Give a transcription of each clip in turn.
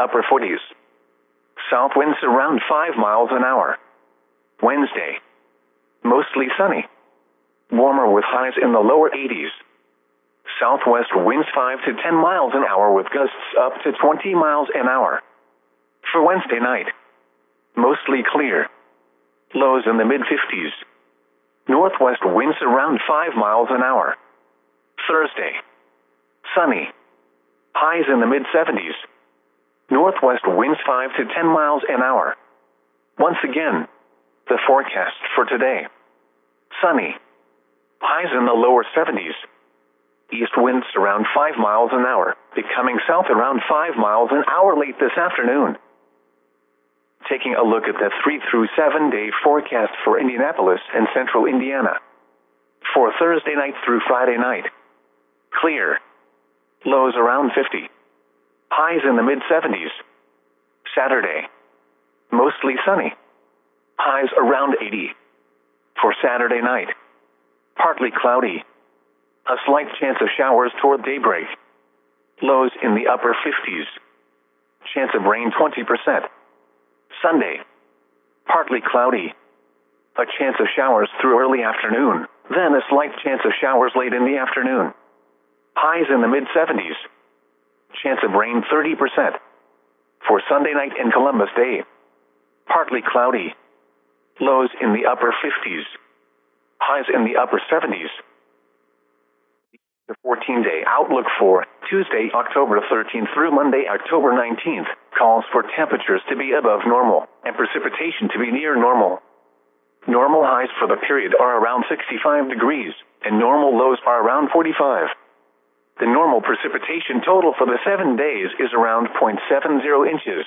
upper 40s. South winds around 5 miles an hour. Wednesday, mostly sunny. Warmer with highs in the lower 80s. Southwest winds 5 to 10 miles an hour with gusts up to 20 miles an hour. For Wednesday night, mostly clear. Lows in the mid-50s. Northwest winds around 5 miles an hour. Thursday, sunny. Highs in the mid-70s. Northwest winds 5 to 10 miles an hour. Once again, the forecast for today. Sunny. Highs in the lower 70s. East winds around 5 miles an hour, becoming south around 5 miles an hour late this afternoon. Taking a look at the 3 through 7 day forecast for Indianapolis and central Indiana. For Thursday night through Friday night. Clear. Lows around 50. Highs in the mid-70s. Saturday, mostly sunny. Highs around 80. For Saturday night, partly cloudy. A slight chance of showers toward daybreak. Lows in the upper 50s. Chance of rain 20%. Sunday, partly cloudy. A chance of showers through early afternoon, then a slight chance of showers late in the afternoon. Highs in the mid-70s. Chance of rain 30%. For Sunday night and Columbus Day, partly cloudy. Lows in the upper 50s. Highs in the upper 70s. The 14-day outlook for Tuesday, October 13th through Monday, October 19th, calls for temperatures to be above normal and precipitation to be near normal. Normal highs for the period are around 65 degrees, and normal lows are around 45. The normal precipitation total for the 7 days is around 0.70 inches.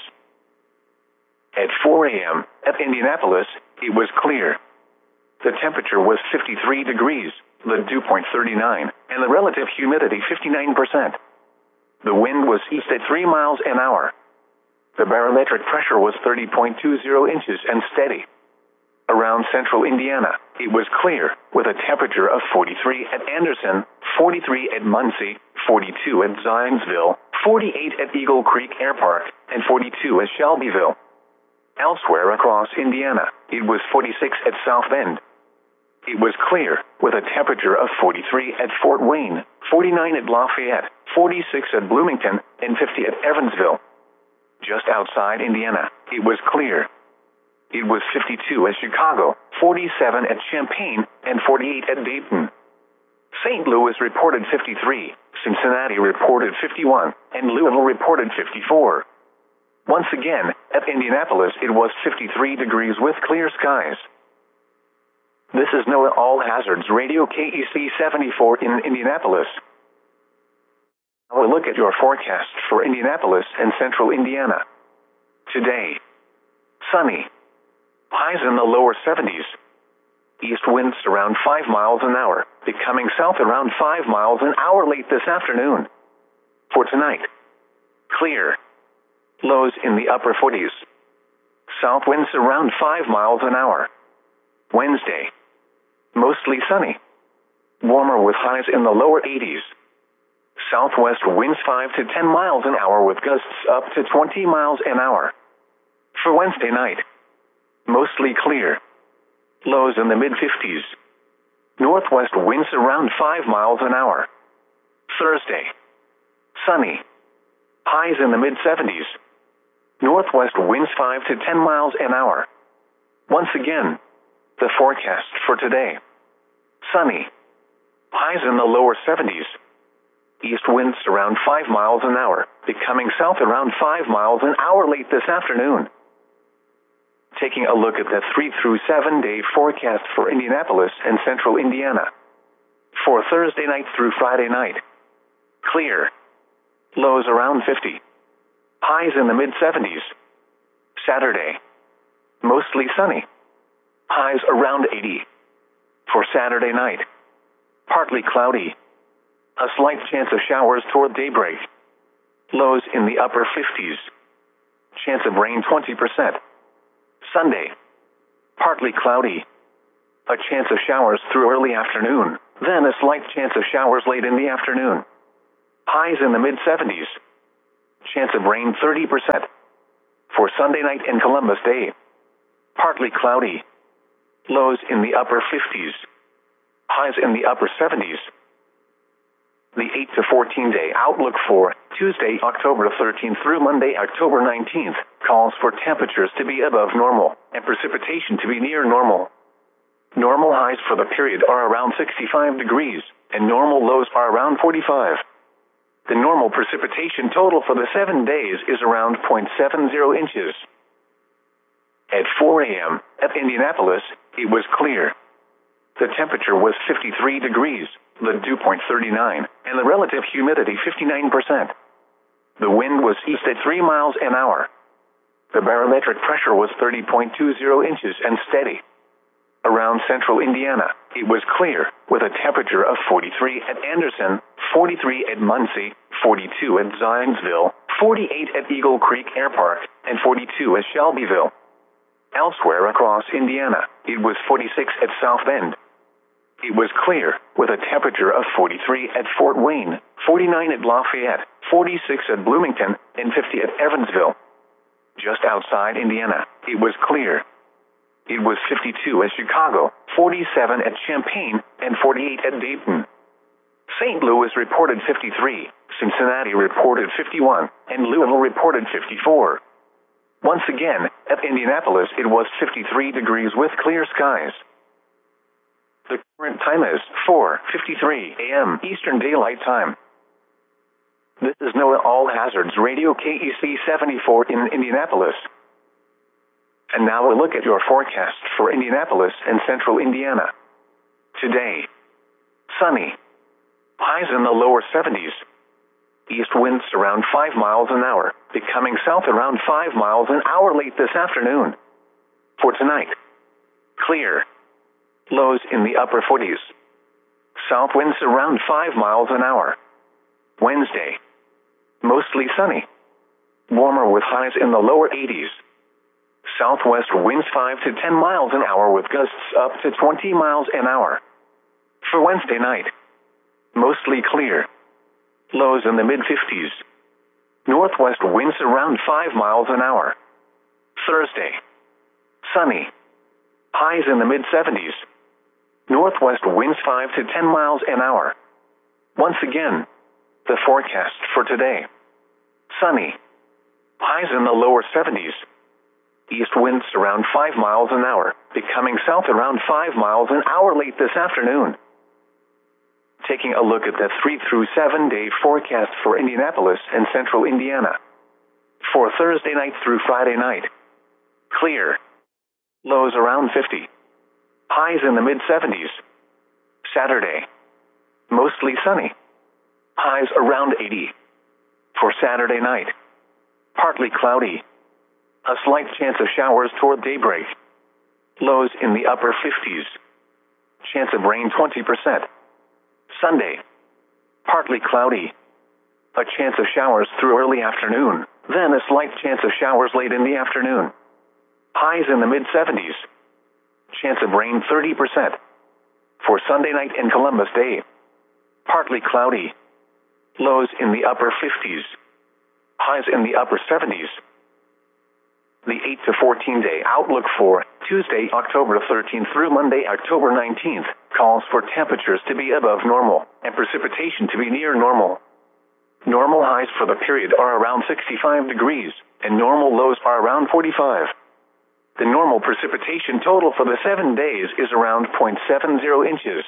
At 4 a.m. at Indianapolis, it was clear. The temperature was 53 degrees, the dew point 39, and the relative humidity 59%. The wind was east at 3 miles an hour. The barometric pressure was 30.20 inches and steady. Around central Indiana, it was clear, with a temperature of 43 at Anderson, 43 at Muncie, 42 at Zionsville, 48 at Eagle Creek Air Park, and 42 at Shelbyville. Elsewhere across Indiana, it was 46 at South Bend. It was clear, with a temperature of 43 at Fort Wayne, 49 at Lafayette, 46 at Bloomington, and 50 at Evansville. Just outside Indiana, it was clear. It was 52 at Chicago, 47 at Champaign, and 48 at Dayton. St. Louis reported 53, Cincinnati reported 51, and Louisville reported 54. Once again, at Indianapolis, it was 53 degrees with clear skies. This is NOAA All Hazards Radio KEC 74 in Indianapolis. Now a look at your forecast for Indianapolis and central Indiana. Today, sunny. Highs in the lower 70s. East winds around 5 miles an hour, becoming south around 5 miles an hour late this afternoon. For tonight, clear. Lows in the upper 40s. South winds around 5 miles an hour. Wednesday, mostly sunny. Warmer with highs in the lower 80s. Southwest winds 5 to 10 miles an hour with gusts up to 20 miles an hour. For Wednesday night, mostly clear. Lows in the mid-50s. Northwest winds around 5 miles an hour. Thursday, sunny. Highs in the mid-70s. Northwest winds 5 to 10 miles an hour. Once again, the forecast for today. Sunny. Highs in the lower 70s. East winds around 5 miles an hour, becoming south around 5 miles an hour late this afternoon. Taking a look at the 3 through 7 day forecast for Indianapolis and central Indiana. For Thursday night through Friday night. Clear. Lows around 50. Highs in the mid-70s. Saturday, mostly sunny. Highs around 80. For Saturday night, partly cloudy. A slight chance of showers toward daybreak. Lows in the upper 50s. Chance of rain 20%. Sunday, partly cloudy. A chance of showers through early afternoon, then a slight chance of showers late in the afternoon. Highs in the mid-70s. Chance of rain 30%. For Sunday night and Columbus Day, partly cloudy. Lows in the upper 50s. Highs in the upper 70s. The 8 to 14 day outlook for Tuesday, October 13th through Monday, October 19th, calls for temperatures to be above normal and precipitation to be near normal. Normal highs for the period are around 65 degrees, and normal lows are around 45. The normal precipitation total for the 7 days is around 0.70 inches. At 4 a.m., at Indianapolis, it was clear. The temperature was 53 degrees, the dew point 39, and the relative humidity 59%. The wind was east at 3 miles an hour. The barometric pressure was 30.20 inches and steady. Around central Indiana, it was clear, with a temperature of 43 at Anderson, 43 at Muncie, 42 at Zionsville, 48 at Eagle Creek Air Park, and 42 at Shelbyville. Elsewhere across Indiana, it was 46 at South Bend. It was clear, with a temperature of 43 at Fort Wayne, 49 at Lafayette, 46 at Bloomington, and 50 at Evansville. Just outside Indiana, it was clear. It was 52 at Chicago, 47 at Champaign, and 48 at Dayton. St. Louis reported 53, Cincinnati reported 51, and Louisville reported 54. Once again, at Indianapolis it was 53 degrees with clear skies. The current time is 4:53 a.m. Eastern Daylight Time. This is NOAA All Hazards Radio KEC 74 in Indianapolis. And now a look at your forecast for Indianapolis and central Indiana. Today, sunny. Highs in the lower 70s. East winds around 5 miles an hour, becoming south around 5 miles an hour late this afternoon. For tonight, clear. Lows in the upper 40s. South winds around 5 miles an hour. Wednesday, mostly sunny. Warmer with highs in the lower 80s. Southwest winds 5 to 10 miles an hour with gusts up to 20 miles an hour. For Wednesday night, mostly clear. Lows in the mid-50s. Northwest winds around 5 miles an hour. Thursday, sunny. Highs in the mid-70s. Northwest winds 5 to 10 miles an hour. Once again, the forecast for today. Sunny. Highs in the lower 70s. East winds around 5 miles an hour, becoming south around 5 miles an hour late this afternoon. Taking a look at the 3 through 7 day forecast for Indianapolis and central Indiana. For Thursday night through Friday night, clear. Lows around 50. Highs in the mid-70s. Saturday, mostly sunny. Highs around 80. For Saturday night, partly cloudy. A slight chance of showers toward daybreak. Lows in the upper 50s. Chance of rain 20%. Sunday, partly cloudy. A chance of showers through early afternoon, then a slight chance of showers late in the afternoon. Highs in the mid-70s. Chance of rain 30%. For Sunday night and Columbus Day, partly cloudy. Lows in the upper 50s. Highs in the upper 70s. The 8 to 14 day outlook for Tuesday, October 13th through Monday, October 19th, calls for temperatures to be above normal and precipitation to be near normal. Normal highs for the period are around 65 degrees, and normal lows are around 45. The normal precipitation total for the 7 days is around 0.70 inches.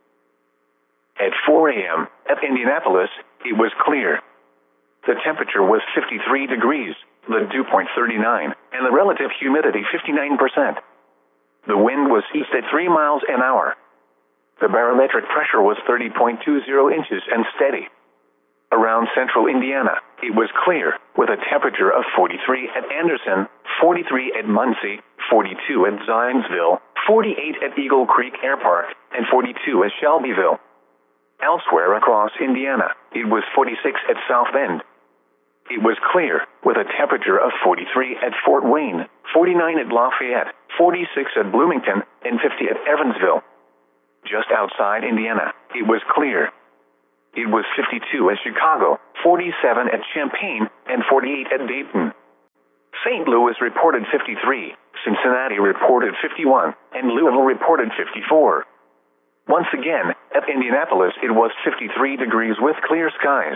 At 4 a.m., at Indianapolis, it was clear. The temperature was 53 degrees, the dew point 39, and the relative humidity 59%. The wind was east at 3 miles an hour. The barometric pressure was 30.20 inches and steady. Around central Indiana, it was clear, with a temperature of 43 at Anderson, 43 at Muncie, 42 at Zionsville, 48 at Eagle Creek Air Park, and 42 at Shelbyville. Elsewhere across Indiana, it was 46 at South Bend. It was clear, with a temperature of 43 at Fort Wayne, 49 at Lafayette, 46 at Bloomington, and 50 at Evansville. Just outside Indiana, it was clear. It was 52 at Chicago, 47 at Champaign, and 48 at Dayton. St. Louis reported 53, Cincinnati reported 51, and Louisville reported 54. Once again, at Indianapolis it was 53 degrees with clear skies.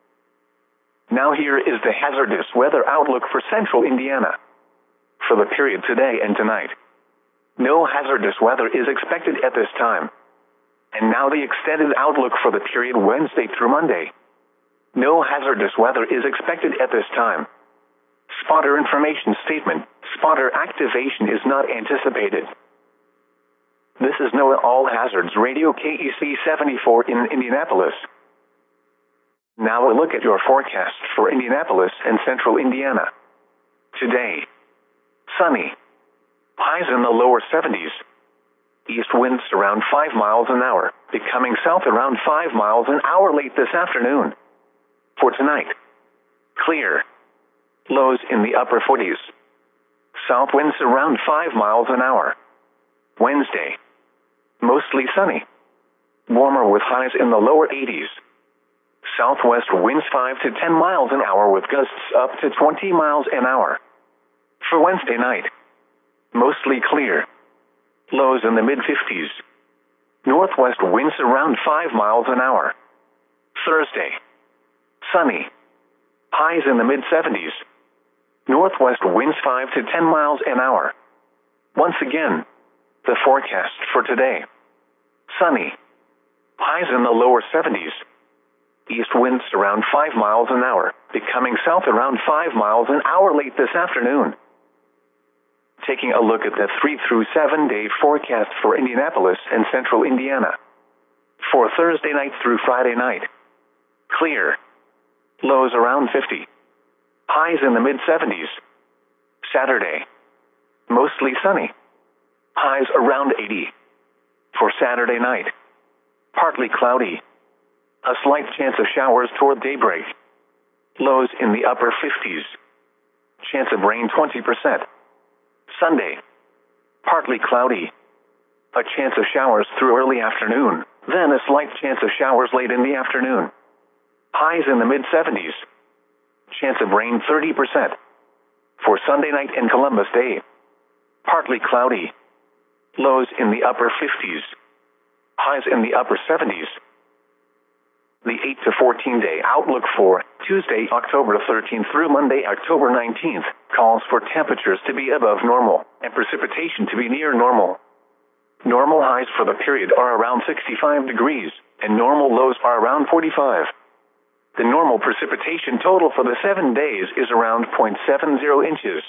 Now here is the hazardous weather outlook for central Indiana. For the period today and tonight, no hazardous weather is expected at this time. And now the extended outlook for the period Wednesday through Monday. No hazardous weather is expected at this time. Spotter information statement. Spotter activation is not anticipated. This is NOAA All Hazards Radio KEC 74 in Indianapolis. Now a look at your forecast for Indianapolis and central Indiana. Today, sunny. Highs in the lower 70s. East winds around 5 miles an hour, becoming south around 5 miles an hour late this afternoon. For tonight, clear. Lows in the upper 40s. South winds around 5 miles an hour. Wednesday, mostly sunny. Warmer with highs in the lower 80s. Southwest winds 5 to 10 miles an hour with gusts up to 20 miles an hour. For Wednesday night, mostly clear. Lows in the mid-50s. Northwest winds around 5 miles an hour. Thursday, sunny. Highs in the mid-70s. Northwest winds 5 to 10 miles an hour. Once again, the forecast for today. Sunny. Highs in the lower 70s. East winds around 5 miles an hour, becoming south around 5 miles an hour late this afternoon. Taking a look at the 3 through 7 day forecast for Indianapolis and central Indiana. For Thursday night through Friday night, clear. Lows around 50. Highs in the mid-70s. Saturday, mostly sunny. Highs around 80. For Saturday night, partly cloudy. A slight chance of showers toward daybreak. Lows in the upper 50s. Chance of rain 20%. Sunday, partly cloudy. A chance of showers through early afternoon, then a slight chance of showers late in the afternoon. Highs in the mid-70s. Chance of rain 30%. For Sunday night and Columbus Day, partly cloudy. Lows in the upper 50s. Highs in the upper 70s. The 8 to 14 day outlook for Tuesday, October 13th through Monday, October 19th, calls for temperatures to be above normal and precipitation to be near normal. Normal highs for the period are around 65 degrees, and normal lows are around 45. The normal precipitation total for the 7 days is around 0.70 inches.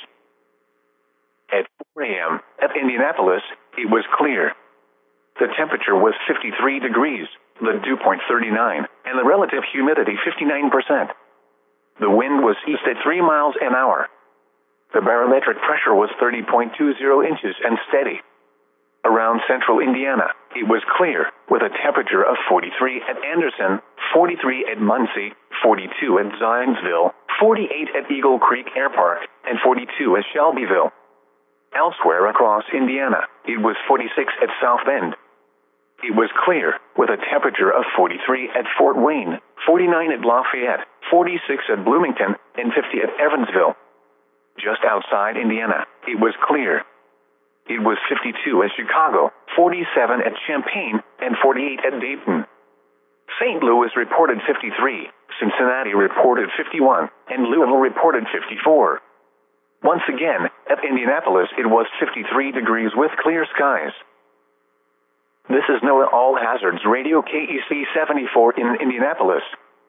At 4 a.m. at Indianapolis, it was clear. The temperature was 53 degrees, the dew point 39, and the relative humidity 59%. The wind was east at 3 miles an hour. The barometric pressure was 30.20 inches and steady. Around central Indiana, it was clear, with a temperature of 43 at Anderson, 43 at Muncie, 42 at Zionsville, 48 at Eagle Creek Air Park, and 42 at Shelbyville. Elsewhere across Indiana, it was 46 at South Bend. It was clear, with a temperature of 43 at Fort Wayne, 49 at Lafayette, 46 at Bloomington, and 50 at Evansville. Just outside Indiana, it was clear. It was 52 at Chicago, 47 at Champaign, and 48 at Dayton. St. Louis reported 53, Cincinnati reported 51, and Louisville reported 54. Once again, at Indianapolis it was 53 degrees with clear skies. This is NOAA All Hazards Radio KEC 74 in Indianapolis.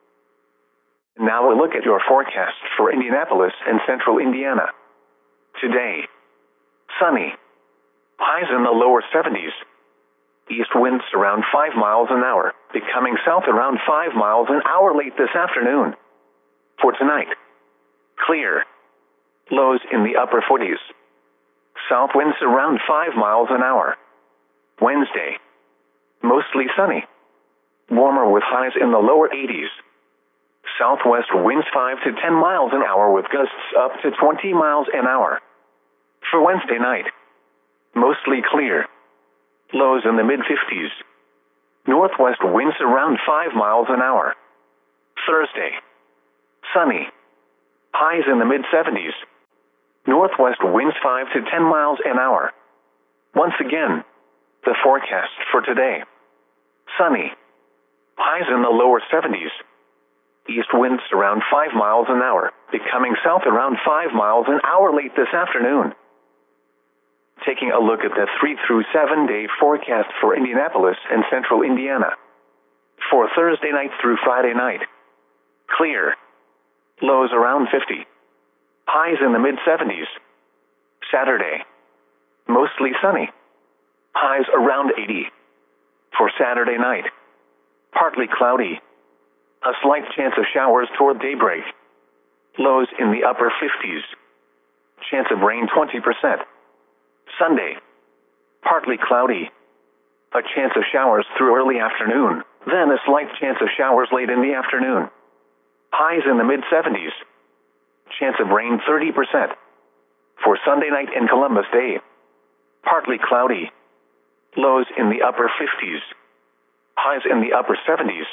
Now a look at your forecast for Indianapolis and central Indiana. Today, sunny. Highs in the lower 70s. East winds around 5 miles an hour, becoming south around 5 miles an hour late this afternoon. For tonight, clear. Lows in the upper 40s. South winds around 5 miles an hour. Wednesday, mostly sunny. Warmer with highs in the lower 80s. Southwest winds 5 to 10 miles an hour with gusts up to 20 miles an hour. For Wednesday night, mostly clear. Lows in the mid-50s. Northwest winds around 5 miles an hour. Thursday. Sunny. Highs in the mid-70s. Northwest winds 5 to 10 miles an hour. Once again, the forecast for today. Sunny. Highs in the lower 70s. East winds around 5 miles an hour, becoming south around 5 miles an hour late this afternoon. Taking a look at the 3 through 7 day forecast for Indianapolis and central Indiana. For Thursday night through Friday night. Clear. Lows around 50. Highs in the mid-70s. Saturday. Mostly sunny. Highs around 80. For Saturday night. Partly cloudy. A slight chance of showers toward daybreak. Lows in the upper 50s. Chance of rain 20%. Sunday. Partly cloudy. A chance of showers through early afternoon, then a slight chance of showers late in the afternoon. Highs in the mid-70s. Chance of rain 30%. For Sunday night and Columbus Day. Partly cloudy. Lows in the upper 50s. Highs in the upper 70s.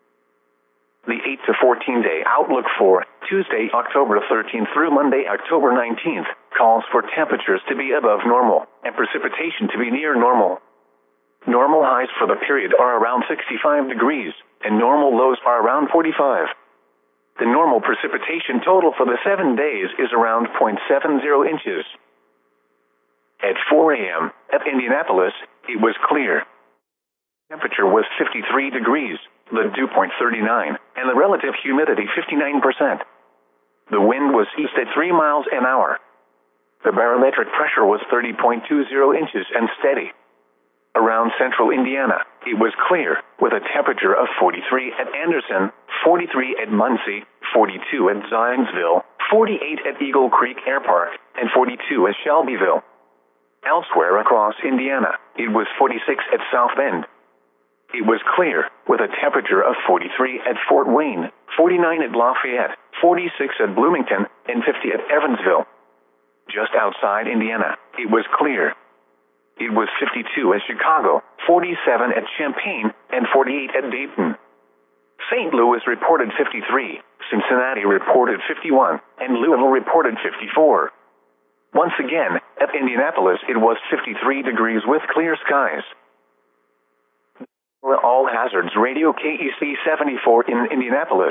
The 8 to 14 day outlook for Tuesday, October 13th through Monday, October 19th, calls for temperatures to be above normal and precipitation to be near normal. Normal highs for the period are around 65 degrees, and normal lows are around 45. The normal precipitation total for the 7 days is around 0.70 inches. At 4 a.m. at Indianapolis, it was clear. Temperature was 53 degrees, the dew point 39, and the relative humidity 59%. The wind was east at 3 miles an hour. The barometric pressure was 30.20 inches and steady. Around central Indiana, it was clear, with a temperature of 43 at Anderson, 43 at Muncie, 42 at Zionsville, 48 at Eagle Creek Air Park, and 42 at Shelbyville. Elsewhere across Indiana, it was 46 at South Bend. It was clear, with a temperature of 43 at Fort Wayne, 49 at Lafayette, 46 at Bloomington, and 50 at Evansville. Just outside Indiana, it was clear. It was 52 at Chicago, 47 at Champaign, and 48 at Dayton. St. Louis reported 53, Cincinnati reported 51, and Louisville reported 54. Once again, at Indianapolis it was 53 degrees with clear skies. All Hazards Radio KEC 74 in Indianapolis.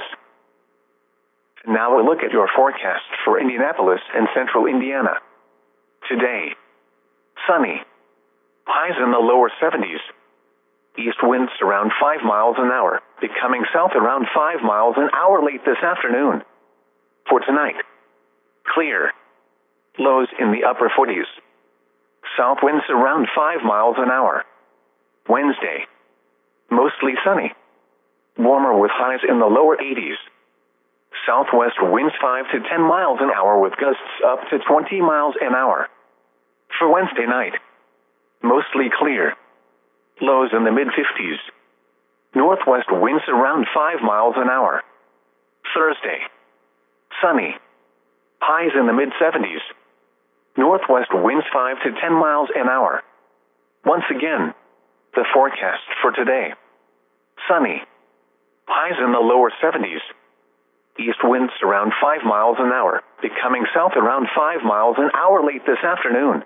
Now a look at your forecast for Indianapolis and central Indiana. Today. Sunny. Highs in the lower 70s. East winds around 5 miles an hour, becoming south around 5 miles an hour late this afternoon. For tonight. Clear. Lows in the upper 40s. South winds around 5 miles an hour. Wednesday. Mostly sunny. Warmer with highs in the lower 80s. Southwest winds 5 to 10 miles an hour with gusts up to 20 miles an hour. For Wednesday night. Mostly clear. Lows in the mid-50s. Northwest winds around 5 miles an hour. Thursday. Sunny. Highs in the mid-70s. Northwest winds 5 to 10 miles an hour. Once again, the forecast for today. Sunny. Highs in the lower 70s. East winds around 5 miles an hour, becoming south around 5 miles an hour late this afternoon.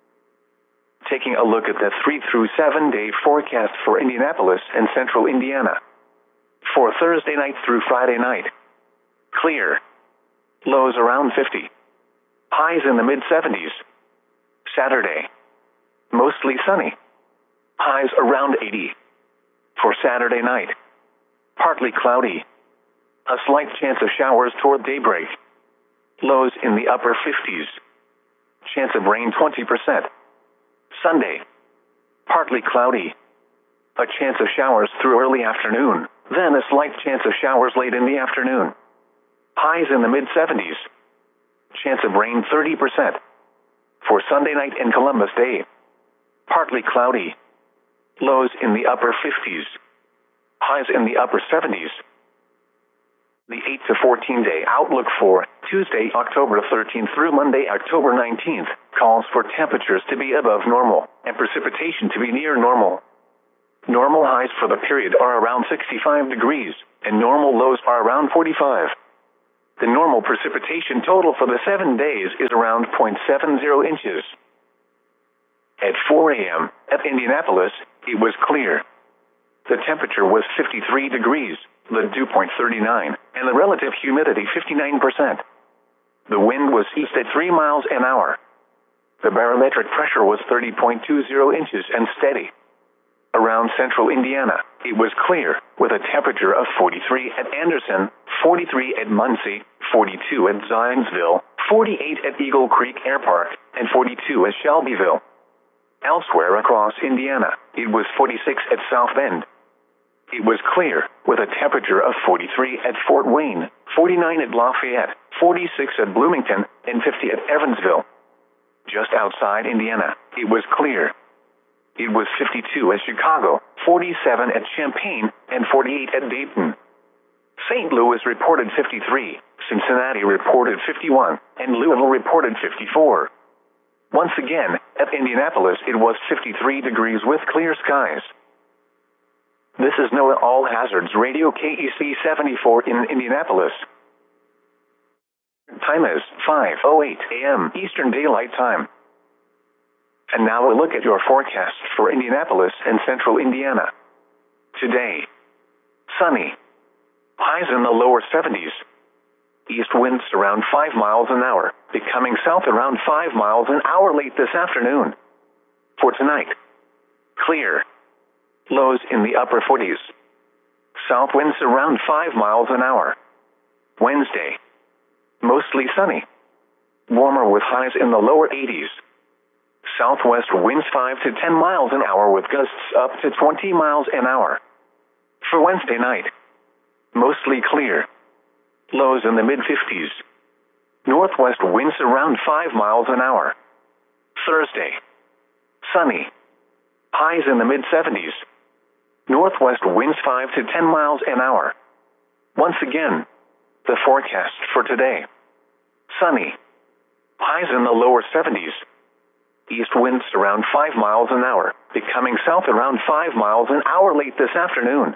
Taking a look at the 3 through 7 day forecast for Indianapolis and central Indiana. For Thursday night through Friday night. Clear. Lows around 50. Highs in the mid-70s. Saturday. Mostly sunny. Highs around 80. For Saturday night. Partly cloudy. A slight chance of showers toward daybreak. Lows in the upper 50s. Chance of rain 20%. Sunday. Partly cloudy. A chance of showers through early afternoon, then a slight chance of showers late in the afternoon. Highs in the mid-70s. Chance of rain 30%. For Sunday night and Columbus Day. Partly cloudy. Lows in the upper 50s. Highs in the upper 70s. The 8 to 14 day outlook for Tuesday, October 13th through Monday, October 19th, calls for temperatures to be above normal and precipitation to be near normal. Normal highs for the period are around 65 degrees, and normal lows are around 45. The normal precipitation total for the 7 days is around 0.70 inches. At 4 a.m. at Indianapolis, it was clear. The temperature was 53 degrees, the dew point 39, and the relative humidity 59%. The wind was east at 3 miles an hour. The barometric pressure was 30.20 inches and steady. Around central Indiana, it was clear, with a temperature of 43 at Anderson, 43 at Muncie, 42 at Zionsville, 48 at Eagle Creek Air Park, and 42 at Shelbyville. Elsewhere across Indiana, it was 46 at South Bend. It was clear, with a temperature of 43 at Fort Wayne, 49 at Lafayette, 46 at Bloomington, and 50 at Evansville. Just outside Indiana, it was clear. It was 52 at Chicago, 47 at Champaign, and 48 at Dayton. St. Louis reported 53, Cincinnati reported 51, and Louisville reported 54. Once again, at Indianapolis it was 53 degrees with clear skies. This is NOAA All Hazards Radio KEC 74 in Indianapolis. Time is 5:08 a.m. Eastern Daylight Time. And now a look at your forecast for Indianapolis and central Indiana. Today, sunny. Highs in the lower 70s. East winds around 5 miles an hour, becoming south around 5 miles an hour late this afternoon. For tonight, clear. Lows in the upper 40s. South winds around 5 miles an hour. Wednesday, mostly sunny. Warmer with highs in the lower 80s. Southwest winds 5 to 10 miles an hour with gusts up to 20 miles an hour. For Wednesday night, mostly clear. Lows in the mid-50s. Northwest winds around 5 miles an hour. Thursday, sunny. Highs in the mid-70s. Northwest winds 5 to 10 miles an hour. Once again, the forecast for today. Sunny. Highs in the lower 70s. East winds around 5 miles an hour, becoming south around 5 miles an hour late this afternoon.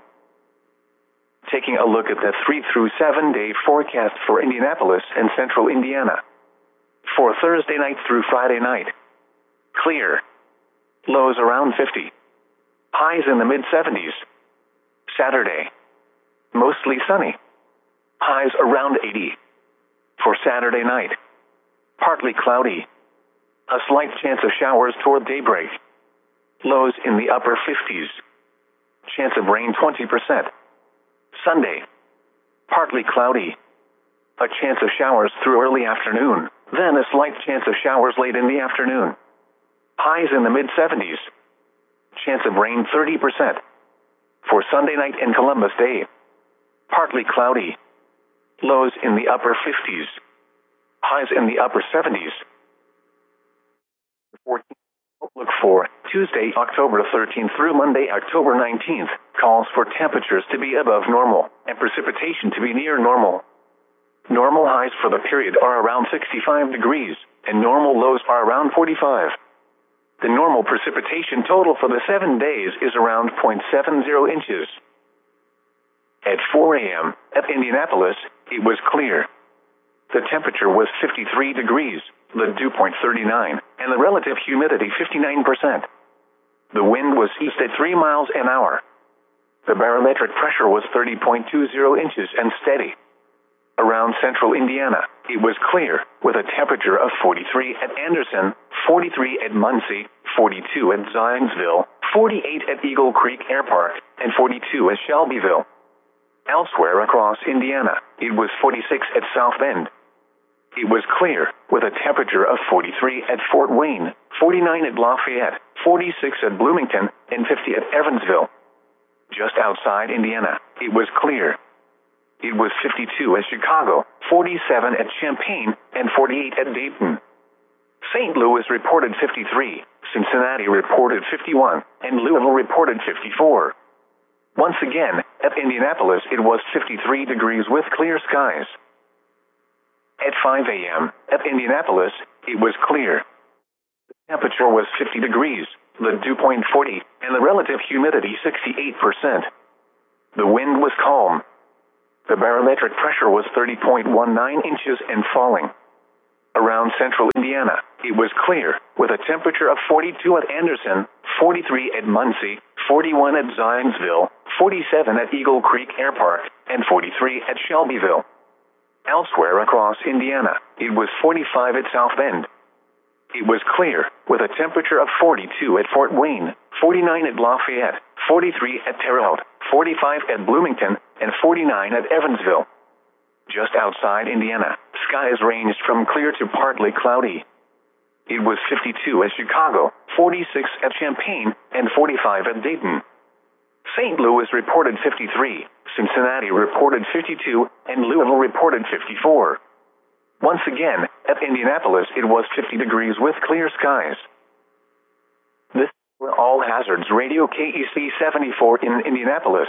Taking a look at the 3 through 7 day forecast for Indianapolis and central Indiana. For Thursday night through Friday night, clear. Lows around 50. Highs in the mid-70s. Saturday, mostly sunny. Highs around 80. For Saturday night, partly cloudy. A slight chance of showers toward daybreak. Lows in the upper 50s. Chance of rain 20%. Sunday, partly cloudy. A chance of showers through early afternoon, then a slight chance of showers late in the afternoon. Highs in the mid-70s. Chance of rain 30%. For Sunday night and Columbus Day, partly cloudy. Lows in the upper 50s. Highs in the upper 70s. Look for Tuesday, October 13th through Monday, October 19th, calls for temperatures to be above normal and precipitation to be near normal. Normal highs for the period are around 65 degrees, and normal lows are around 45. The normal precipitation total for the 7 days is around 0.70 inches. At 4 a.m. at Indianapolis, it was clear. The temperature was 53 degrees, the dew point 39, and the relative humidity 59%. The wind was east at 3 miles an hour. The barometric pressure was 30.20 inches and steady. Around central Indiana, it was clear, with a temperature of 43 at Anderson, 43 at Muncie, 42 at Zionsville, 48 at Eagle Creek Air Park, and 42 at Shelbyville. Elsewhere across Indiana, it was 46 at South Bend. It was clear, with a temperature of 43 at Fort Wayne, 49 at Lafayette, 46 at Bloomington, and 50 at Evansville. Just outside Indiana, it was clear. It was 52 at Chicago, 47 at Champaign, and 48 at Dayton. St. Louis reported 53, Cincinnati reported 51, and Louisville reported 54. Once again, at Indianapolis it was 53 degrees with clear skies. At 5 a.m. at Indianapolis, it was clear. The temperature was 50 degrees, the dew point 40, and the relative humidity 68%. The wind was calm. The barometric pressure was 30.19 inches and falling. Around central Indiana, it was clear, with a temperature of 42 at Anderson, 43 at Muncie, 41 at Zionsville, 47 at Eagle Creek Air Park, and 43 at Shelbyville. Elsewhere across Indiana, it was 45 at South Bend. It was clear, with a temperature of 42 at Fort Wayne, 49 at Lafayette, 43 at Terre Haute, 45 at Bloomington, and 49 at Evansville. Just outside Indiana, skies ranged from clear to partly cloudy. It was 52 at Chicago, 46 at Champaign, and 45 at Dayton. St. Louis reported 53, Cincinnati reported 52, and Louisville reported 54. Once again, at Indianapolis it was 50 degrees with clear skies. This is All Hazards Radio KEC 74 in Indianapolis.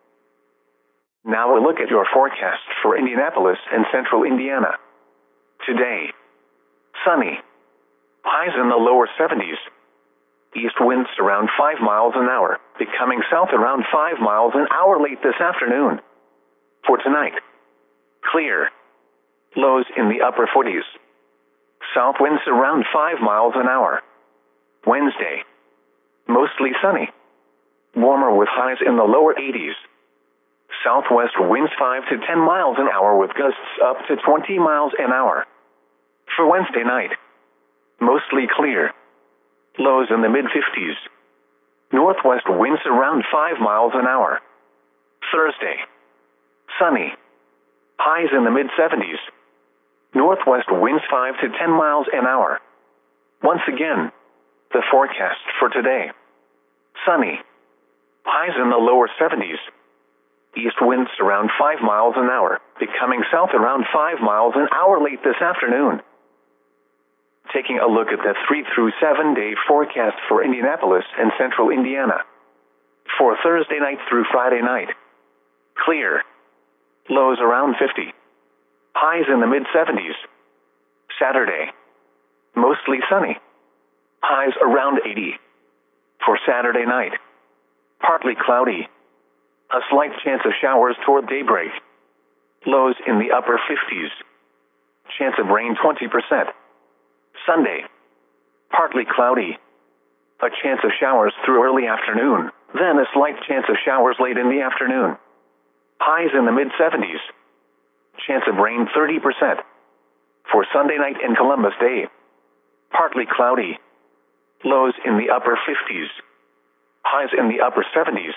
Now a look at your forecast for Indianapolis and central Indiana. Today, sunny. Highs in the lower 70s. East winds around 5 miles an hour, becoming south around 5 miles an hour late this afternoon. For tonight, clear. Lows in the upper 40s. South winds around 5 miles an hour. Wednesday, mostly sunny. Warmer with highs in the lower 80s. Southwest winds 5 to 10 miles an hour with gusts up to 20 miles an hour. For Wednesday night, mostly clear. Lows in the mid-50s. Northwest winds around 5 miles an hour. Thursday, sunny. Highs in the mid-70s. Northwest winds 5 to 10 miles an hour. Once again, the forecast for today. Sunny. Highs in the lower 70s. East winds around 5 miles an hour, becoming south around 5 miles an hour late this afternoon. Taking a look at the 3 through 7 day forecast for Indianapolis and central Indiana. For Thursday night through Friday night, clear. Lows around 50. Highs in the mid-70s. Saturday, mostly sunny. Highs around 80. For Saturday night, partly cloudy. A slight chance of showers toward daybreak. Lows in the upper 50s. Chance of rain 20%. Sunday, partly cloudy. A chance of showers through early afternoon, then a slight chance of showers late in the afternoon. Highs in the mid-70s. Chance of rain 30%. For Sunday night and Columbus Day, partly cloudy. Lows in the upper 50s. Highs in the upper 70s.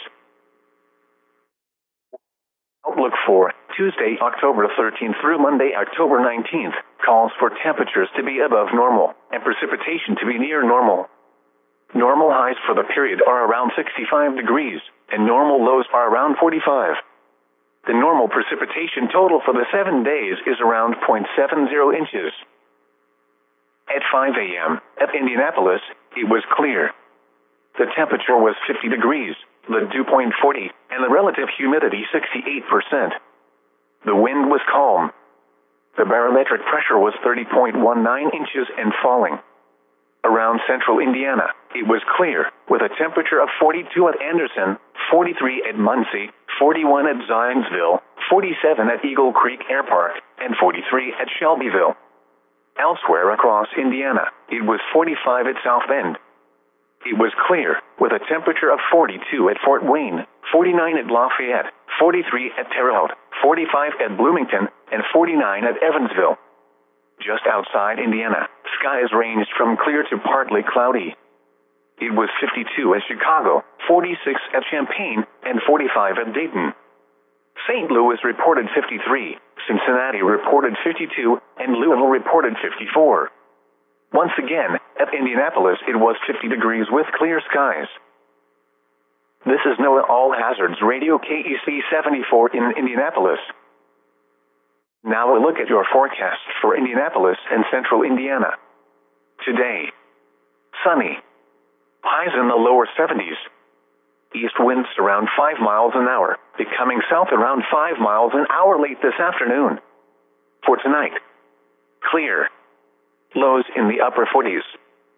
Outlook for Tuesday, October 13th through Monday, October 19th, calls for temperatures to be above normal and precipitation to be near normal. Normal highs for the period are around 65 degrees, and normal lows are around 45. The normal precipitation total for the 7 days is around 0.70 inches. At 5 a.m., at Indianapolis, it was clear. The temperature was 50 degrees, the dew point 40, and the relative humidity 68%. The wind was calm. The barometric pressure was 30.19 inches and falling. Around central Indiana, it was clear, with a temperature of 42 at Anderson, 43 at Muncie, 41 at Zionsville, 47 at Eagle Creek Air Park, and 43 at Shelbyville. Elsewhere across Indiana, it was 45 at South Bend. It was clear, with a temperature of 42 at Fort Wayne, 49 at Lafayette, 43 at Terre Haute, 45 at Bloomington, and 49 at Evansville. Just outside Indiana, skies ranged from clear to partly cloudy. It was 52 at Chicago, 46 at Champaign, and 45 at Dayton. St. Louis reported 53, Cincinnati reported 52, and Louisville reported 54. Once again, at Indianapolis it was 50 degrees with clear skies. This is NOAA All Hazards Radio KEC 74 in Indianapolis. Now a look at your forecast for Indianapolis and central Indiana. Today, sunny. Highs in the lower 70s. East winds around 5 miles an hour, becoming south around 5 miles an hour late this afternoon. For tonight, clear. Lows in the upper 40s.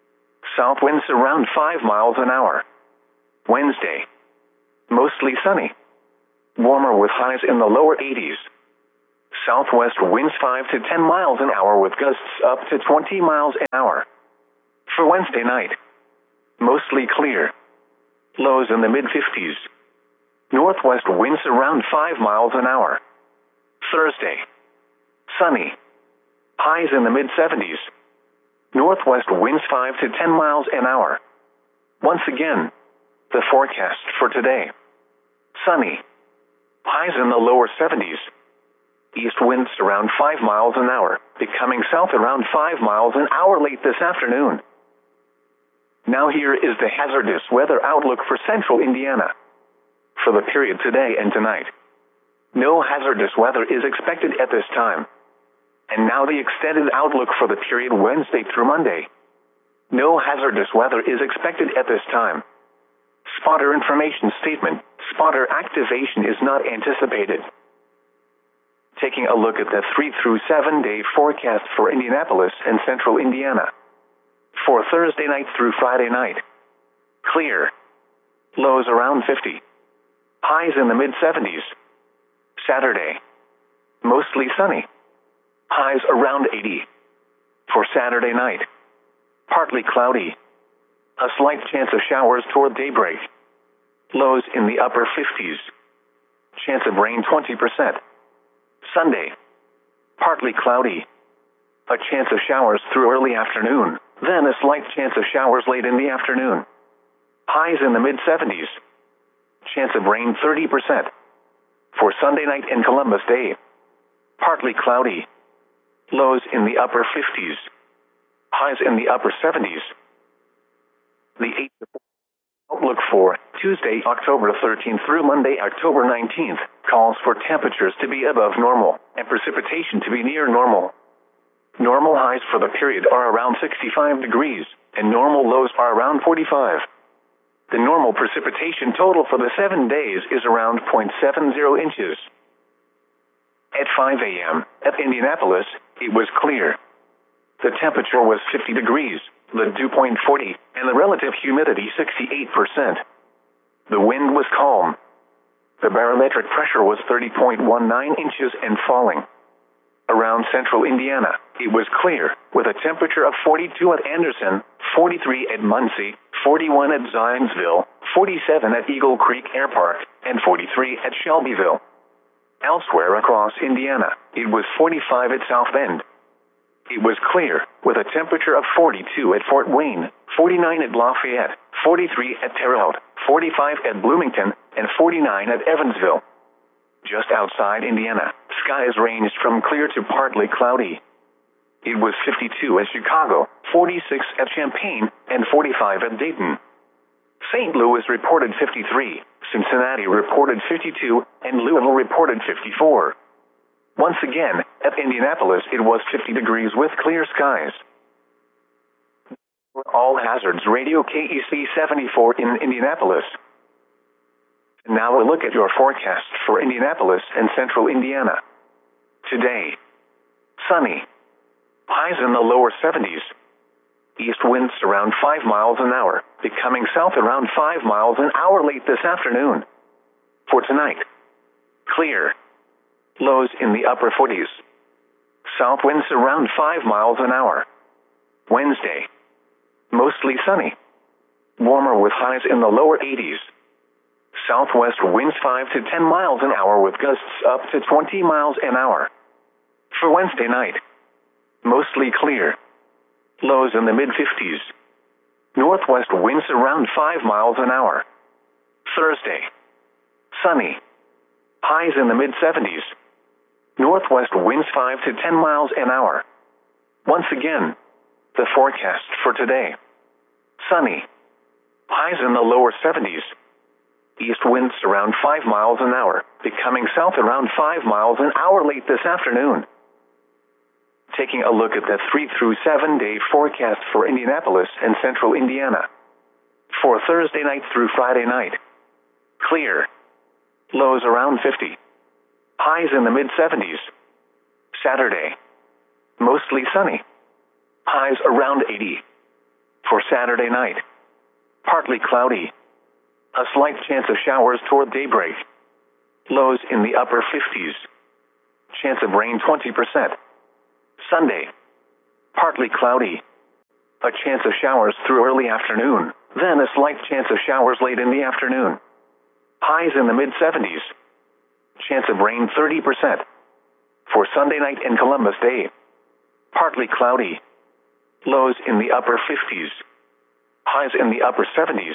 South winds around 5 miles an hour. Wednesday, mostly sunny. Warmer with highs in the lower 80s. Southwest winds 5 to 10 miles an hour with gusts up to 20 miles an hour. For Wednesday night, mostly clear. Lows in the mid-50s. Northwest winds around 5 miles an hour. Thursday, sunny. Highs in the mid-70s. Northwest winds 5 to 10 miles an hour. Once again, the forecast for today. Sunny. Highs in the lower 70s. East winds around 5 miles an hour, becoming south around 5 miles an hour late this afternoon. Now here is the hazardous weather outlook for central Indiana. For the period today and tonight, no hazardous weather is expected at this time. And now the extended outlook for the period Wednesday through Monday. No hazardous weather is expected at this time. Spotter information statement: spotter activation is not anticipated. Taking a look at the 3 through 7 day forecast for Indianapolis and central Indiana. For Thursday night through Friday night, clear. Lows around 50. Highs in the mid-70s. Saturday, mostly sunny. Highs around 80. For Saturday night, partly cloudy. A slight chance of showers toward daybreak. Lows in the upper 50s. Chance of rain 20%. Sunday, partly cloudy. A chance of showers through early afternoon, then a slight chance of showers late in the afternoon. Highs in the mid-70s. Chance of rain 30%. For Sunday night and Columbus Day, partly cloudy. Lows in the upper 50s. Highs in the upper 70s. The 8th outlook for Tuesday, October 13th through Monday, October 19th, calls for temperatures to be above normal and precipitation to be near normal. Normal highs for the period are around 65 degrees, and normal lows are around 45. The normal precipitation total for the 7 days is around 0.70 inches. At 5 a.m., at Indianapolis, it was clear. The temperature was 50 degrees, the dew point 40, and the relative humidity 68%. The wind was calm. The barometric pressure was 30.19 inches and falling. Around central Indiana, it was clear, with a temperature of 42 at Anderson, 43 at Muncie, 41 at Zionsville, 47 at Eagle Creek Air Park, and 43 at Shelbyville. Elsewhere across Indiana, it was 45 at South Bend. It was clear, with a temperature of 42 at Fort Wayne, 49 at Lafayette, 43 at Terre Haute, 45 at Bloomington, and 49 at Evansville. Just outside Indiana, skies ranged from clear to partly cloudy. It was 52 at Chicago, 46 at Champaign, and 45 at Dayton. St. Louis reported 53, Cincinnati reported 52, and Louisville reported 54. Once again, at Indianapolis it was 50 degrees with clear skies. All Hazards Radio KEC 74 in Indianapolis. Now a look at your forecast for Indianapolis and central Indiana. Today, sunny. Highs in the lower 70s. East winds around 5 miles an hour, becoming south around 5 miles an hour late this afternoon. For tonight, clear. Lows in the upper 40s. South winds around 5 miles an hour. Wednesday, mostly sunny. Warmer with highs in the lower 80s. Southwest winds 5 to 10 miles an hour with gusts up to 20 miles an hour. For Wednesday night, mostly clear. Lows in the mid-50s. Northwest winds around 5 miles an hour. Thursday, sunny. Highs in the mid-70s. Northwest winds 5 to 10 miles an hour. Once again, the forecast for today. Sunny. Highs in the lower 70s. East winds around 5 miles an hour, becoming south around 5 miles an hour late this afternoon. Taking a look at the 3 through 7 day forecast for Indianapolis and central Indiana. For Thursday night through Friday night, clear. Lows around 50. Highs in the mid-70s. Saturday, mostly sunny. Highs around 80. For Saturday night, partly cloudy. A slight chance of showers toward daybreak. Lows in the upper 50s. Chance of rain 20%. Sunday, partly cloudy. A chance of showers through early afternoon, then a slight chance of showers late in the afternoon. Highs in the mid-70s. Chance of rain 30%. For Sunday night and Columbus Day, partly cloudy. Lows in the upper 50s. Highs in the upper 70s.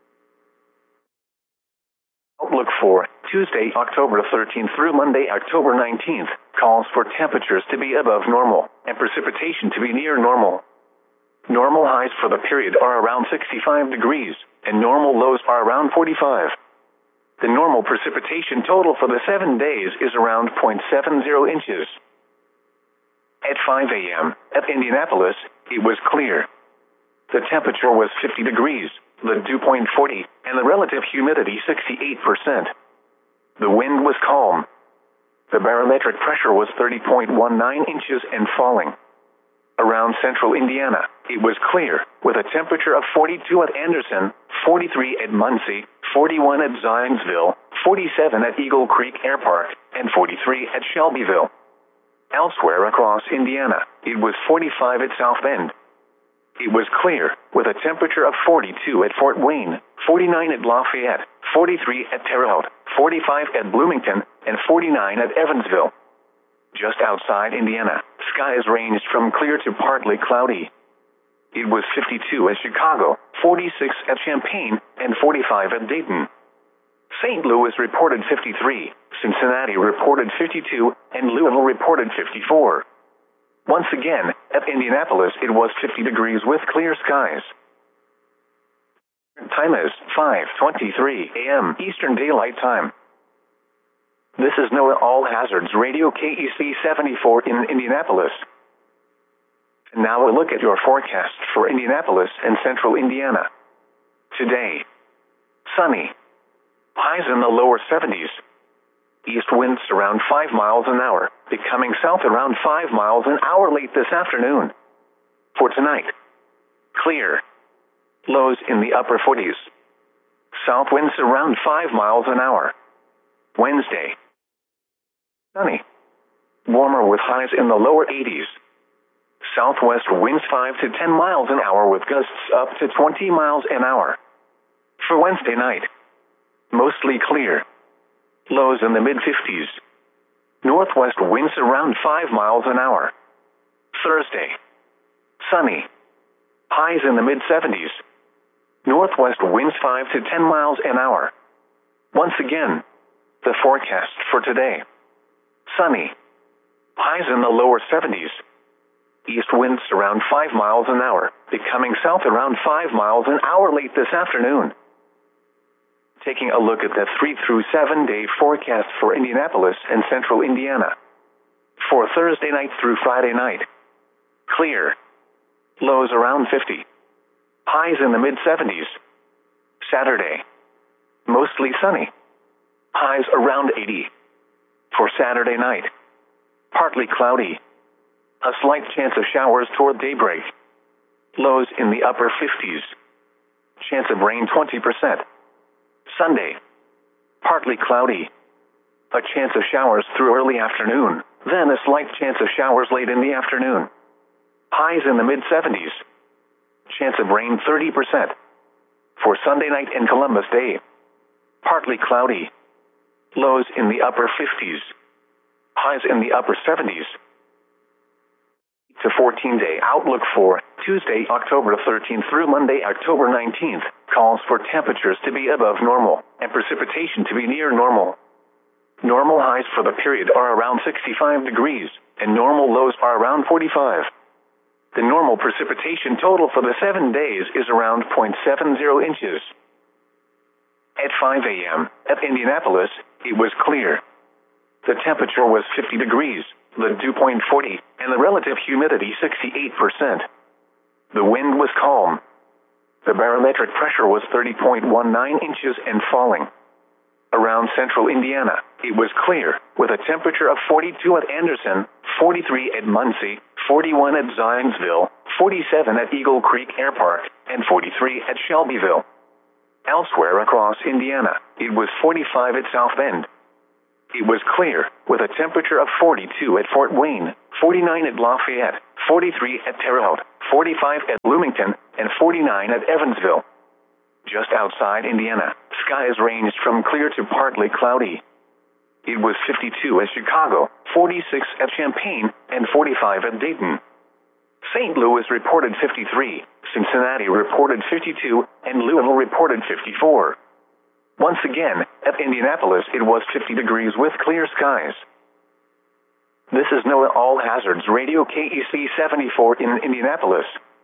Outlook for Tuesday, October 13th through Monday, October 19th, calls for temperatures to be above normal and precipitation to be near normal. Normal highs for the period are around 65 degrees, and normal lows are around 45. The normal precipitation total for the 7 days is around 0.70 inches. At 5 a.m., at Indianapolis, it was clear. The temperature was 50 degrees, the dew point 40, and the relative humidity 68%. The wind was calm. The barometric pressure was 30.19 inches and falling. Around central Indiana, it was clear, with a temperature of 42 at Anderson, 43 at Muncie, 41 at Zionsville, 47 at Eagle Creek Air Park, and 43 at Shelbyville. Elsewhere across Indiana, it was 45 at South Bend. It was clear, with a temperature of 42 at Fort Wayne, 49 at Lafayette, 43 at Terre Haute, 45 at Bloomington, and 49 at Evansville. Just outside Indiana, skies ranged from clear to partly cloudy. It was 52 at Chicago, 46 at Champaign, and 45 at Dayton. St. Louis reported 53, Cincinnati reported 52, and Louisville reported 54. Once again, at Indianapolis it was 50 degrees with clear skies. Time is 5:23 a.m. Eastern Daylight Time. This is NOAA All Hazards Radio KEC 74 in Indianapolis. And now a look at your forecast for Indianapolis and central Indiana. Today, sunny. Highs in the lower 70s. East winds around 5 miles an hour, becoming south around 5 miles an hour late this afternoon. For tonight, clear. Lows in the upper 40s. South winds around 5 miles an hour. Wednesday, sunny. Warmer with highs in the lower 80s. Southwest winds 5 to 10 miles an hour with gusts up to 20 miles an hour. For Wednesday night, mostly clear. Lows in the mid-50s. Northwest winds around 5 miles an hour. Thursday, sunny. Highs in the mid-70s. Northwest winds 5 to 10 miles an hour. Once again, the forecast for today. Sunny. Highs in the lower 70s. East winds around 5 miles an hour, becoming south around 5 miles an hour late this afternoon. Taking a look at the 3 through 7 day forecast for Indianapolis and central Indiana. For Thursday night through Friday night, clear. Lows around 50. Highs in the mid-70s. Saturday, mostly sunny. Highs around 80. For Saturday night, partly cloudy. A slight chance of showers toward daybreak. Lows in the upper 50s. Chance of rain 20%. Sunday, partly cloudy. A chance of showers through early afternoon, then a slight chance of showers late in the afternoon. Highs in the mid-70s. Chance of rain 30%. For Sunday night and Columbus Day, partly cloudy. Lows in the upper 50s. Highs in the upper 70s. To 14-day outlook for Tuesday, October 13th through Monday, October 19th, calls for temperatures to be above normal and precipitation to be near normal. Normal highs for the period are around 65 degrees, and normal lows are around 45. The normal precipitation total for the 7 days is around 0.70 inches. At 5 a.m., at Indianapolis, it was clear. The temperature was 50 degrees, the dew point 40, and the relative humidity 68%. The wind was calm. The barometric pressure was 30.19 inches and falling. Around central Indiana, it was clear, with a temperature of 42 at Anderson, 43 at Muncie, 41 at Zionsville, 47 at Eagle Creek Air Park, and 43 at Shelbyville. Elsewhere across Indiana, it was 45 at South Bend. It was clear, with a temperature of 42 at Fort Wayne, 49 at Lafayette, 43 at Terre Haute, 45 at Bloomington, and 49 at Evansville. Just outside Indiana, skies ranged from clear to partly cloudy. It was 52 at Chicago, 46 at Champaign, and 45 at Dayton. St. Louis reported 53, Cincinnati reported 52, and Louisville reported 54. Once again, at Indianapolis it was 50 degrees with clear skies. This is NOAA All Hazards Radio KEC 74 in Indianapolis.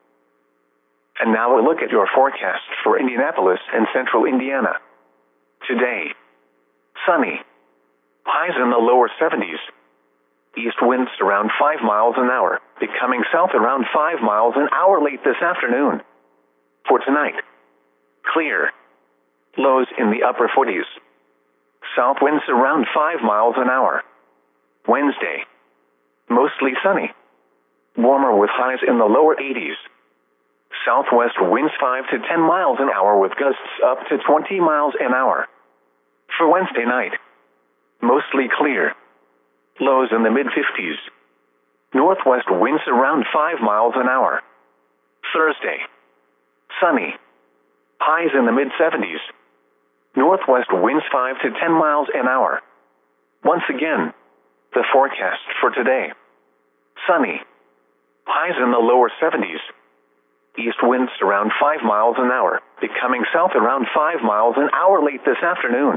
And now a look at your forecast for Indianapolis and central Indiana. Today, sunny. Highs in the lower 70s. East winds around 5 miles an hour, becoming south around 5 miles an hour late this afternoon. For tonight, clear. Lows in the upper 40s. South winds around 5 miles an hour. Wednesday, mostly sunny. Warmer with highs in the lower 80s. Southwest winds 5 to 10 miles an hour with gusts up to 20 miles an hour. For Wednesday night, mostly clear. Lows in the mid-50s. Northwest winds around 5 miles an hour. Thursday, sunny. Highs in the mid-70s. Northwest winds 5 to 10 miles an hour. Once again, the forecast for today. Sunny. Highs in the lower 70s. East winds around 5 miles an hour, becoming south around 5 miles an hour late this afternoon.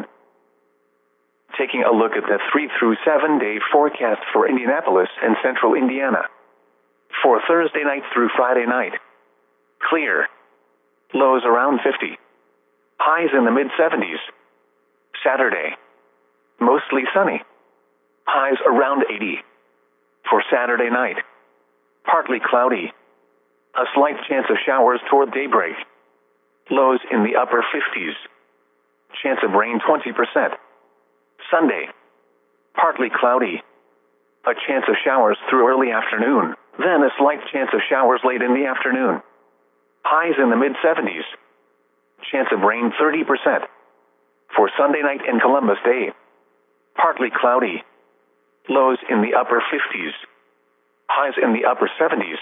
Taking a look at the 3 through 7 day forecast for Indianapolis and central Indiana. For Thursday night through Friday night, clear. Lows around 50. Highs in the mid-70s. Saturday, mostly sunny. Highs around 80. For Saturday night, partly cloudy. A slight chance of showers toward daybreak. Lows in the upper 50s. Chance of rain 20%. Sunday, partly cloudy. A chance of showers through early afternoon, then a slight chance of showers late in the afternoon. Highs in the mid-70s. Chance of rain 30%. For Sunday night and Columbus Day, partly cloudy. Lows in the upper 50s. Highs in the upper 70s.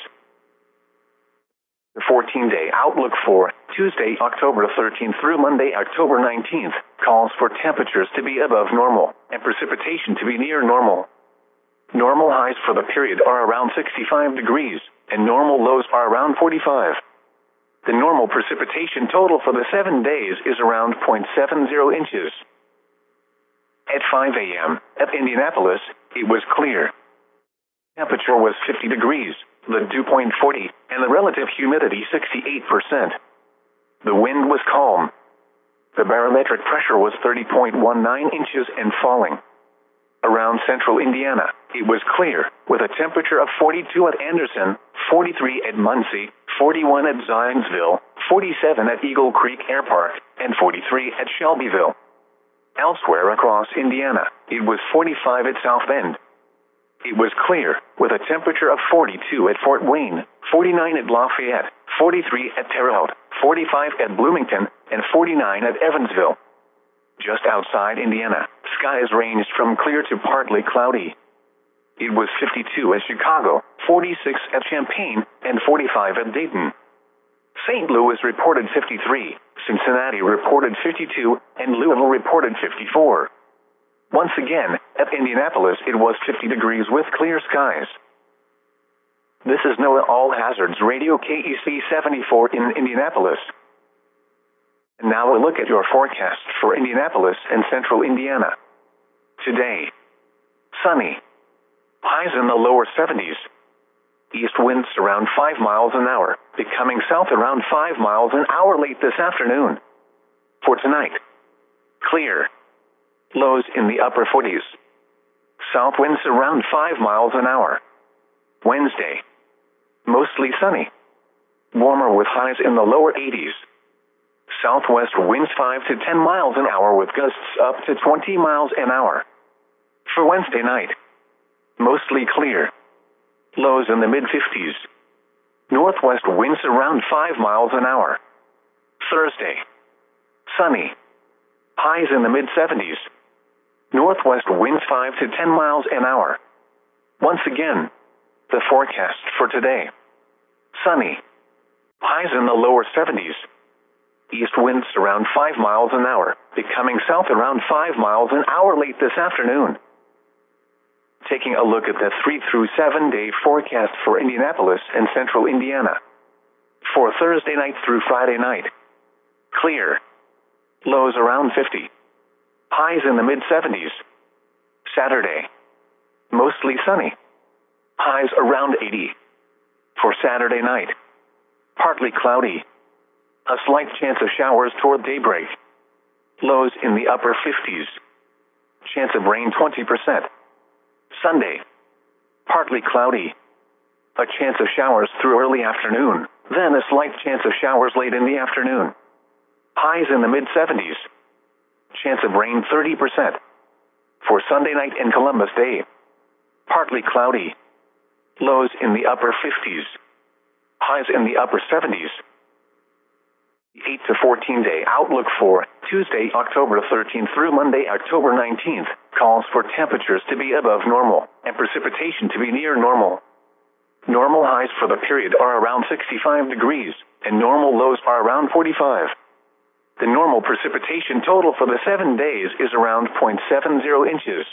The 14-day outlook for Tuesday, October 13th through Monday, October 19th, calls for temperatures to be above normal and precipitation to be near normal. Normal highs for the period are around 65 degrees, and normal lows are around 45. The normal precipitation total for the 7 days is around 0.70 inches. At 5 a.m., at Indianapolis, it was clear. Temperature was 50 degrees, the dew point 40, and the relative humidity 68%. The wind was calm. The barometric pressure was 30.19 inches and falling. Around central Indiana, it was clear, with a temperature of 42 at Anderson, 43 at Muncie, 41 at Zionsville, 47 at Eagle Creek Air Park, and 43 at Shelbyville. Elsewhere across Indiana, it was 45 at South Bend. It was clear, with a temperature of 42 at Fort Wayne, 49 at Lafayette, 43 at Terre Haute, 45 at Bloomington, and 49 at Evansville. Just outside Indiana, skies ranged from clear to partly cloudy. It was 52 at Chicago, 46 at Champaign, and 45 at Dayton. St. Louis reported 53, Cincinnati reported 52, and Louisville reported 54. Once again, at Indianapolis it was 50 degrees with clear skies. This is NOAA All Hazards Radio KEC 74 in Indianapolis. And now a look at your forecast for Indianapolis and central Indiana. Today, sunny. Highs in the lower 70s. East winds around 5 miles an hour, becoming south around 5 miles an hour late this afternoon. For tonight, clear. Lows in the upper 40s. South winds around 5 miles an hour. Wednesday, mostly sunny. Warmer with highs in the lower 80s. Southwest winds 5 to 10 miles an hour with gusts up to 20 miles an hour. For Wednesday night, mostly clear. Lows in the mid-50s. Northwest winds around 5 miles an hour. Thursday, sunny. Highs in the mid-70s. Northwest winds 5 to 10 miles an hour. Once again, the forecast for today. Sunny. Highs in the lower 70s. East winds around 5 miles an hour, becoming south around 5 miles an hour late this afternoon. Taking a look at the 3 through 7 day forecast for Indianapolis and central Indiana. For Thursday night through Friday night. Clear. Lows around 50. Highs in the mid-70s. Saturday. Mostly sunny. Highs around 80. For Saturday night. Partly cloudy. A slight chance of showers toward daybreak. Lows in the upper 50s. Chance of rain 20%. Sunday. Partly cloudy. A chance of showers through early afternoon, then a slight chance of showers late in the afternoon. Highs in the mid-70s. Chance of rain 30%. For Sunday night and Columbus Day. Partly cloudy. Lows in the upper 50s. Highs in the upper 70s. 8 to 14 day outlook for Tuesday, October 13th through Monday, October 19th, calls for temperatures to be above normal and precipitation to be near normal. Normal highs for the period are around 65 degrees, and normal lows are around 45. The normal precipitation total for the 7 days is around 0.70 inches.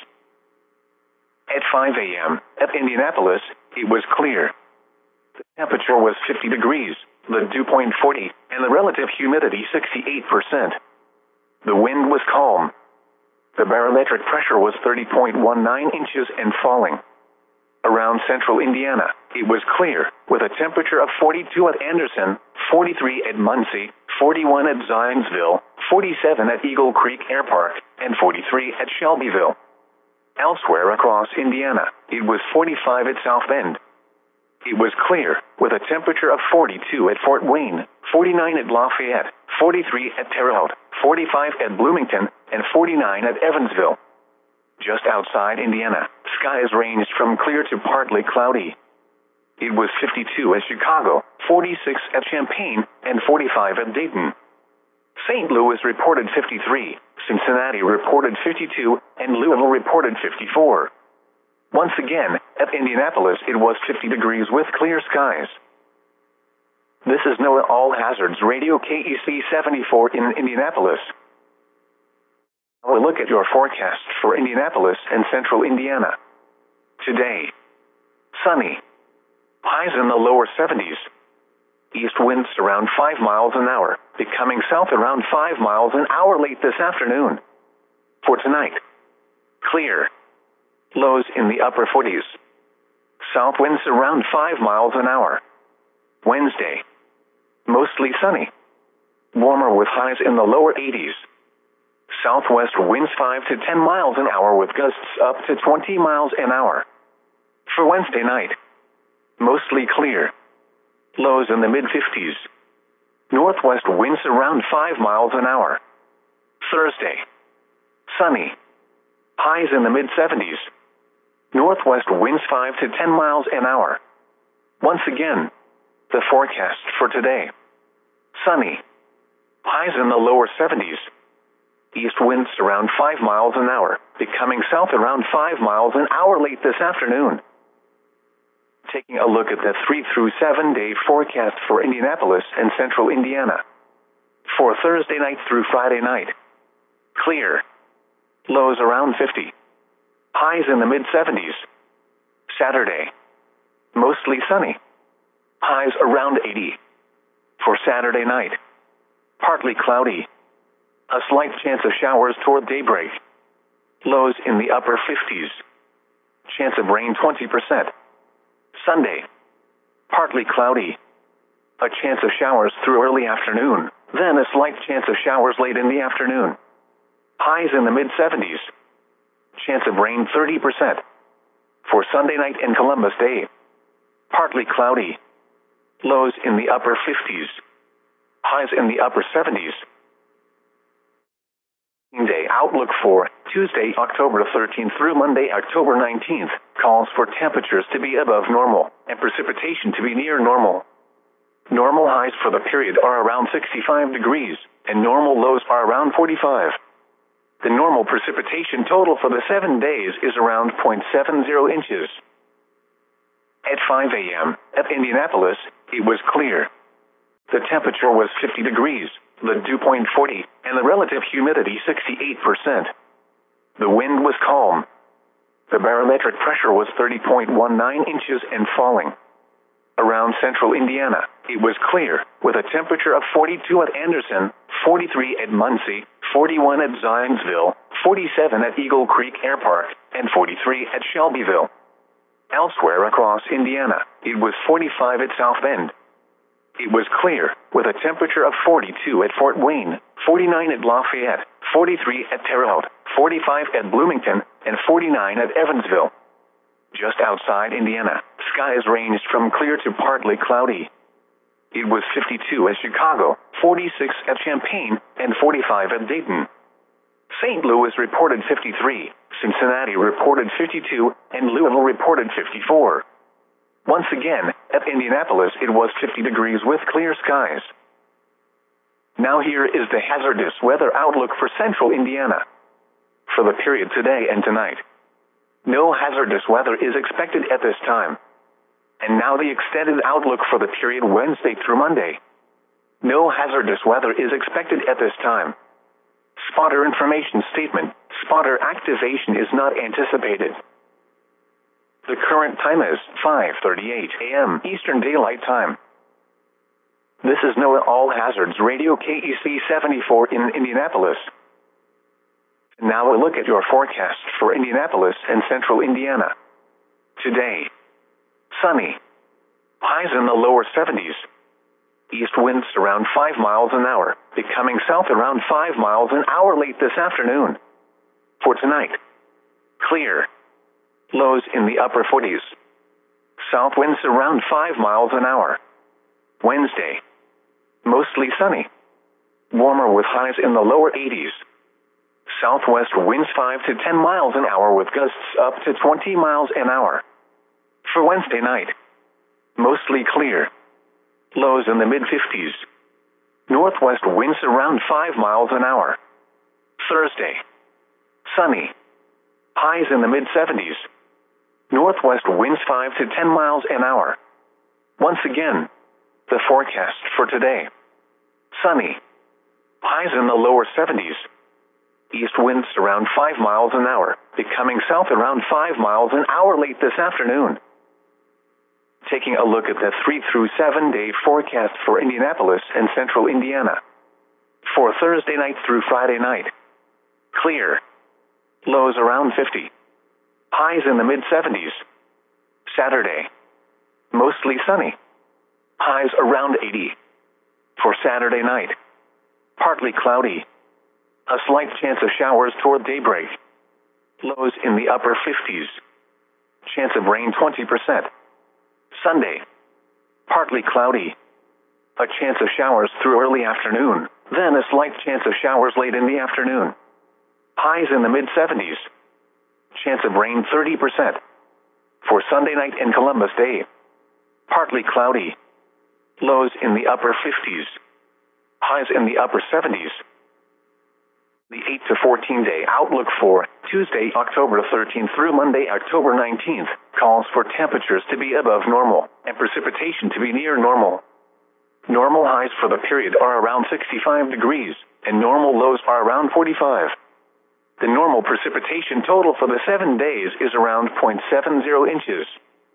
At 5 a.m., at Indianapolis, it was clear. The temperature was 50 degrees, the dew point 40, and the relative humidity 68%. The wind was calm. The barometric pressure was 30.19 inches and falling. Around central Indiana, it was clear, with a temperature of 42 at Anderson, 43 at Muncie, 41 at Zionsville, 47 at Eagle Creek Air Park, and 43 at Shelbyville. Elsewhere across Indiana, it was 45 at South Bend. It was clear, with a temperature of 42 at Fort Wayne, 49 at Lafayette, 43 at Terre Haute, 45 at Bloomington, and 49 at Evansville. Just outside Indiana, skies ranged from clear to partly cloudy. It was 52 at Chicago, 46 at Champaign, and 45 at Dayton. St. Louis reported 53, Cincinnati reported 52, and Louisville reported 54. Once again, at Indianapolis, it was 50 degrees with clear skies. This is NOAA All Hazards Radio KEC 74 in Indianapolis. Now we'll look at your forecast for Indianapolis and central Indiana. Today, sunny. Highs in the lower 70s. East winds around 5 miles an hour, becoming south around 5 miles an hour late this afternoon. For tonight, clear. Lows in the upper 40s. South winds around 5 miles an hour. Wednesday, mostly sunny. Warmer with highs in the lower 80s. Southwest winds 5 to 10 miles an hour with gusts up to 20 miles an hour. For Wednesday night, mostly clear. Lows in the mid-50s. Northwest winds around 5 miles an hour. Thursday, sunny. Highs in the mid-70s. Northwest winds 5 to 10 miles an hour. Once again, the forecast for today. Sunny. Highs in the lower 70s. East winds around 5 miles an hour, becoming south around 5 miles an hour late this afternoon. Taking a look at the 3 through 7 day forecast for Indianapolis and central Indiana. For Thursday night through Friday night. Clear. Lows around 50. Highs in the mid-70s. Saturday, mostly sunny. Highs around 80. For Saturday night, partly cloudy. A slight chance of showers toward daybreak. Lows in the upper 50s. Chance of rain 20%. Sunday, partly cloudy. A chance of showers through early afternoon, then a slight chance of showers late in the afternoon. Highs in the mid-70s. Chance of rain 30%. For Sunday night and Columbus Day, partly cloudy. Lows in the upper 50s. Highs in the upper 70s. Day outlook for Tuesday, October 13th through Monday, October 19th, calls for temperatures to be above normal and precipitation to be near normal. Normal highs for the period are around 65 degrees, and normal lows are around 45. The normal precipitation total for the 7 days is around 0.70 inches. At 5 a.m., at Indianapolis, it was clear. The temperature was 50 degrees, the dew point 40, and the relative humidity 68%. The wind was calm. The barometric pressure was 30.19 inches and falling. Around central Indiana, it was clear, with a temperature of 42 at Anderson, 43 at Muncie, 41 at Zionsville, 47 at Eagle Creek Air Park, and 43 at Shelbyville. Elsewhere across Indiana, it was 45 at South Bend. It was clear, with a temperature of 42 at Fort Wayne, 49 at Lafayette, 43 at Terre Haute, 45 at Bloomington, and 49 at Evansville. Just outside Indiana, skies ranged from clear to partly cloudy. It was 52 at Chicago, 46 at Champaign, and 45 at Dayton. St. Louis reported 53, Cincinnati reported 52, and Louisville reported 54. Once again, at Indianapolis it was 50 degrees with clear skies. Now here is the hazardous weather outlook for central Indiana. For the period today and tonight, no hazardous weather is expected at this time. And now the extended outlook for the period Wednesday through Monday. No hazardous weather is expected at this time. Spotter information statement. Spotter activation is not anticipated. The current time is 5:38 a.m. Eastern Daylight Time. This is NOAA All Hazards Radio KEC 74 in Indianapolis. Now a look at your forecast for Indianapolis and central Indiana. Today, sunny. Highs in the lower 70s. East winds around 5 miles an hour, becoming south around 5 miles an hour late this afternoon. For tonight, clear. Lows in the upper 40s. South winds around 5 miles an hour. Wednesday, mostly sunny. Warmer with highs in the lower 80s. Southwest winds 5 to 10 miles an hour with gusts up to 20 miles an hour. For Wednesday night, mostly clear. Lows in the mid-50s. Northwest winds around 5 miles an hour. Thursday, sunny. Highs in the mid-70s. Northwest winds 5 to 10 miles an hour. Once again, the forecast for today. Sunny. Highs in the lower 70s. East winds around 5 miles an hour, becoming south around 5 miles an hour late this afternoon. Taking a look at the 3 through 7 day forecast for Indianapolis and central Indiana. For Thursday night through Friday night, clear. Lows around 50. Highs in the mid-70s. Saturday, mostly sunny. Highs around 80. For Saturday night, partly cloudy. A slight chance of showers toward daybreak. Lows in the upper 50s. Chance of rain 20%. Sunday, partly cloudy. A chance of showers through early afternoon, then a slight chance of showers late in the afternoon. Highs in the mid-70s. Chance of rain 30%. For Sunday night and Columbus Day, partly cloudy. Lows in the upper 50s. Highs in the upper 70s. The 8 to 14 day outlook for Tuesday, October 13th through Monday, October 19th, calls for temperatures to be above normal and precipitation to be near normal. Normal highs for the period are around 65 degrees, and normal lows are around 45. The normal precipitation total for the 7 days is around 0.70 inches.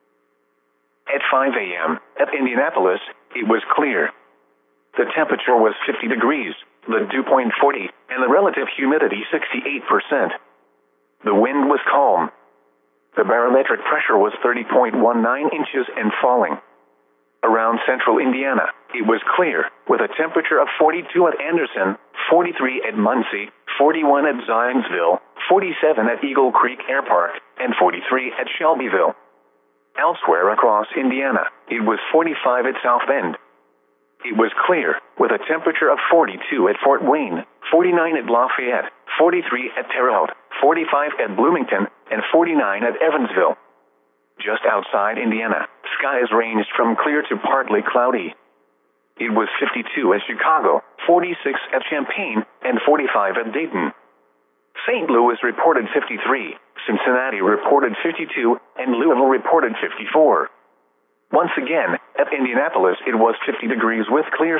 At 5 a.m., at Indianapolis, it was clear. The temperature was 50 degrees, the dew point 40, and the relative humidity 68%. The wind was calm. The barometric pressure was 30.19 inches and falling. Around central Indiana, it was clear, with a temperature of 42 at Anderson, 43 at Muncie, 41 at Zionsville, 47 at Eagle Creek Air Park, and 43 at Shelbyville. Elsewhere across Indiana, it was 45 at South Bend. It was clear, with a temperature of 42 at Fort Wayne, 49 at Lafayette, 43 at Terre Haute, 45 at Bloomington, and 49 at Evansville. Just outside Indiana, skies ranged from clear to partly cloudy. It was 52 at Chicago, 46 at Champaign, and 45 at Dayton. St. Louis reported 53, Cincinnati reported 52, and Louisville reported 54. Once again, at Indianapolis it was 50 degrees with clear